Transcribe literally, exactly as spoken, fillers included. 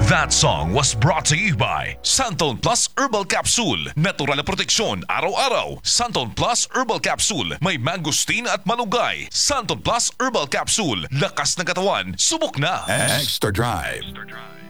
That song was brought to you by Santon Plus Herbal Capsule. Natural na proteksyon araw-araw. Santon Plus Herbal Capsule. May mangosteen at malunggay. Santon Plus Herbal Capsule. Lakas ng katawan. Subok na. Extra Drive. Extra Drive.